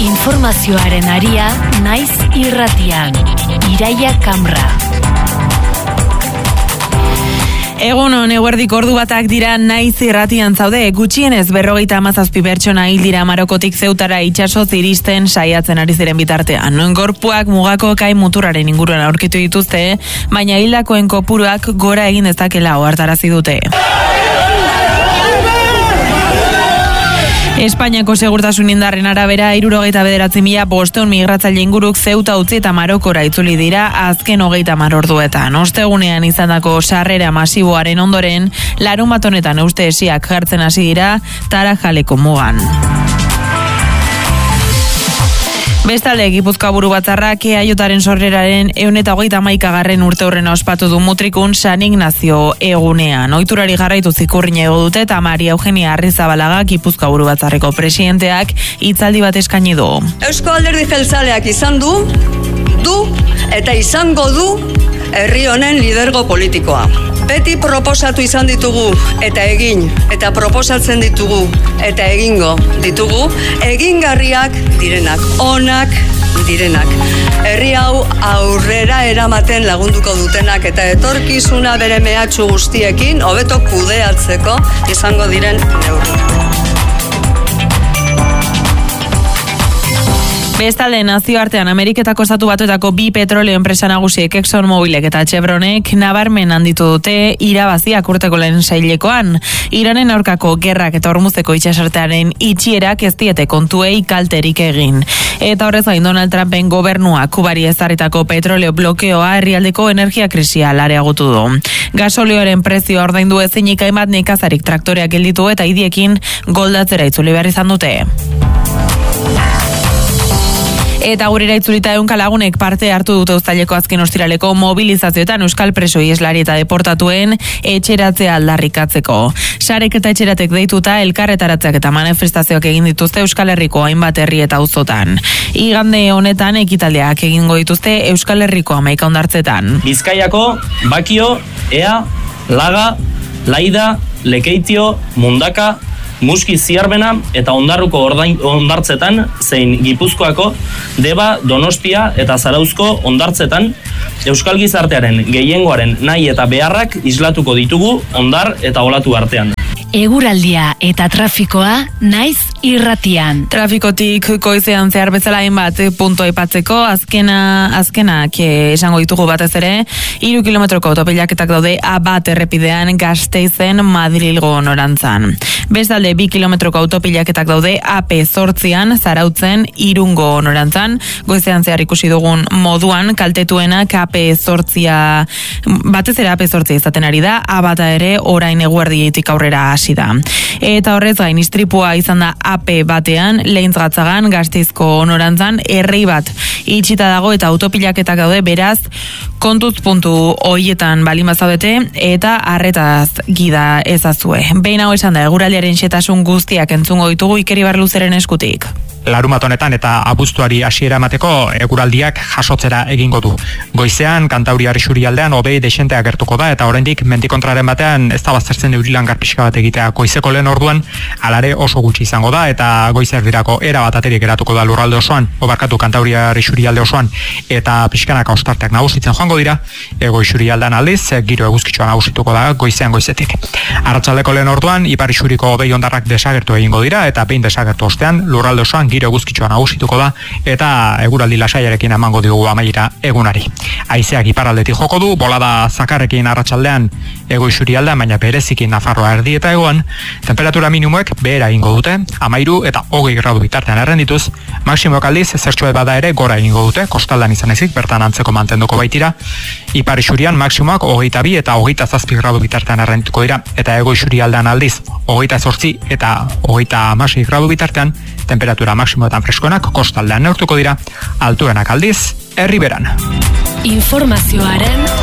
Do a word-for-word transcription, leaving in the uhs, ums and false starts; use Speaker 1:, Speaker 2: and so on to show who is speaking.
Speaker 1: Informazioaren aria naiz irratian. Iraia Kamra.
Speaker 2: Egun on, eguerdik ordu batak dira naiz irratian zaude, gutxienez berrogeita hamazazpi pertsona hil dira Marokotik Zeutara itsasoz iristen saiatzen ari ziren bitartean. Gorpuak mugako kai muturraren inguruan aurkitu dituzte, baina hildakoen kopuruak gora egin dezakela ohartarazi dute. Espainiako segurtasun indarren arabera hirurogeita bederatzi mila bostehun migratzaile inguruk Zeuta utzi eta Marokora itzuli dira azken hogeita hamar orduetan. Ostegunean izandako sarrera masiboaren ondoren, larunbat honetan euste esiak jartzen hasi dira Tarajaleko mugan. Bestalde, Gipuzkoa buru batzarrak E A Jaren sorreraren ehun eta hogeita hamaikagarren urte horren ospatu du Mutrikun San Ignazio egunean. Ohiturari jarraitu zikurrin ego dute eta Maria Eugenia Arrizabalaga Gipuzkoa buru batzarreko presidenteak hitzaldi bat eskaini du.
Speaker 3: Eusko Alderdi Jeltzaleak izan du, du eta izango du herri honen lidergo politikoa. Beti proposatu izan ditugu eta egin eta proposatzen ditugu eta egingo ditugu egingarriak direnak, onak direnak. Herri hau aurrera eramaten lagunduko dutenak eta etorkizuna bere mehatxu guztiekin hobeto kudeatzeko izango diren neurriak.
Speaker 2: Bestalde, nazioartean Ameriketako Estatu Batuetako bi petroleo enpresa nagusiek Exxon Mobilek eta Chevronek nabarmen handitu dute irabaziak urteko lehen sailekoan. Iranen aurkako gerrak eta Hormuzeko itsasartearen itxierak ez diete kontuei kalterik egin. Eta horrez gain Donald Trumpen gobernua Kubari ezarritako petroleo blokeoa herrialdeko energia krisia areagotu du. Gasolioaren prezioa ordaindu ezinik hainbat nekazarik traktoreak gelditu eta idiekin goldatzera itzuli behar izan dute. Eta gurera itzulita ehunka lagunek parte hartu dute uztaileko azken ostiraleko mobilizazioetan euskal preso ieslari eta deportatuen etxeratzea aldarrikatzeko. Sarek eta etxeratek deituta elkarretaratzeak eta manifestazioak egin dituzte Euskal Herriko hainbat herri eta auzotan. Igande honetan ekitaldiak egingo dituzte Euskal Herriko hamaika hondartzetan.
Speaker 4: Bizkaiako, Bakio, Ea, Laga, Laida, Lekeitio, Mundaka, Muski Ziarbena eta Ondarruko hondartzetan zein Gipuzkoako Deba, Donostia eta Zarauzko hondartzetan euskal gizartearen gehiengoaren nahi eta beharrak islatuko ditugu hondar eta olatu artean.
Speaker 1: Eguraldia eta trafikoa naiz irratian.
Speaker 2: Trafikotik goizean zehar bezala hainbat punto aipatzeko, azkena azkenak esango ditugu batez ere, hiru kilometroko autopilaketak daude A bat errepidean Gasteizen Madrilgo norantzan. Bestalde bi kilometroko autopilaketak daude A P zortzian Zarautzen Irungo norantzan. Goizean zehar ikusi dugun moduan kaltetuenak A P zortzia batez ere A P zortzia izaten ari da, A bata ere orain eguerdietik aurrera hasi da. Eta horrez gain istripua izan da A P batean, Leintz Gatzagan, Gasteizko norantzan, errei bat itxita dago eta autopilaketak daude, beraz, kontuz puntu hoietan balin bazaudete eta arretaz gida ezazue. Behin hau esan da, eguraldiaren xetasun guztiak entzungo ditugu Ikeribar Luzeren eskutik.
Speaker 5: Larumat honetan eta abuztuari hasiera emateko eguraldiak jasotzera egingo du. Goizean, Kantauriar isurialdean hobei desente agertuko da eta oraindik mendikontraren batean ez da baztertzen eurilan garpixka bat egitea goizeko lehen orduan, alare oso gutxi izango da eta goizerdirako era bat aterik geratuko da lurralde osoan, obarkatu Kantauriar isurialde osoan eta pixkanaka ostarteak nagusitzen joango dira, ego isurialdean aldiz, giro eguzkitsua nagusituko da goizean goizetik. Arratsaldeko lehen orduan, ipar isuriko hobei hondarrak desagertu egingo dira eta behin desagertu ostean, lurralde osoan giro eguzkitsua nagusituko da eta eguraldi lasaiarekin emango diogu amaiera egunari. Haizeak iparraldetik joko du, bolada zakarrekin arratsaldean ego isurialdean, baina bereziki Nafarroa erdi eta egoan, temperatura minimoek behera egingo dute, amairu eta hogei gradu bitartean errendituz, maksimoak aldiz zertxoet bada ere gora egingo dute, kostaldan izan ezik, bertan antzeko mantenduko baitira, ipar isurian maksimoak hogeita bi eta hogeita zazpi gradu bitartean errendituko dira, eta ego isurialdean aldiz, hogeita zortzi eta hogeita hamasei gradu bitartean, temperatura maksimoetan freskoenak kostaldean neurtuko dira, altuenak aldiz, herriberan.
Speaker 1: Informazioaren